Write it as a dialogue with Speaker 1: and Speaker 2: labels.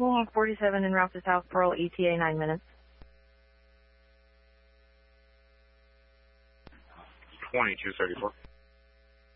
Speaker 1: Mohawk 47 en route to South Pearl, ETA 9 minutes.
Speaker 2: 2234.